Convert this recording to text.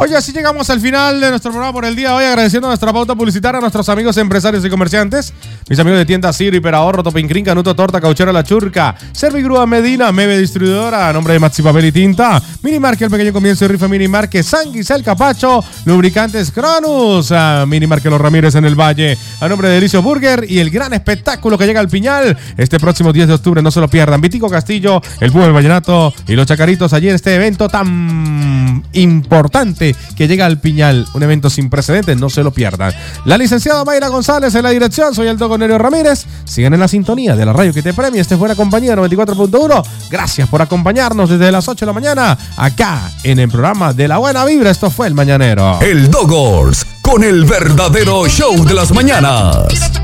Oye, así llegamos al final de nuestro programa por el día de hoy, agradeciendo nuestra pauta publicitaria a nuestros amigos empresarios y comerciantes, mis amigos de tienda Ciro, Hiperahorro, Topincrin, Canuto, Torta, Cauchera La Churca, Servigrúa Medina, Meve Distribuidora, a nombre de Maxi Papel y Tinta, Minimarque, el pequeño comienzo y rifa Minimarque, San Guisel Capacho, Lubricantes Cronus, a Minimarque Los Ramírez en el Valle, a nombre de Delicio Burger y el gran espectáculo que llega al Piñal este próximo 10 de octubre, no se lo pierdan. Vitico Castillo, el Búho del Vallenato y los Chacaritos allí en este evento tan importante que llega al Piñal, un evento sin precedentes, no se lo pierdan. La licenciada Mayra González en la dirección, soy el Dogo Nerio Ramírez, sigan en la sintonía de la radio que te premia, este fue la compañía 94.1, gracias por acompañarnos desde las 8 de la mañana, acá en el programa de La Buena Vibra, esto fue El Mañanero. El Dogors, con el verdadero show de las mañanas.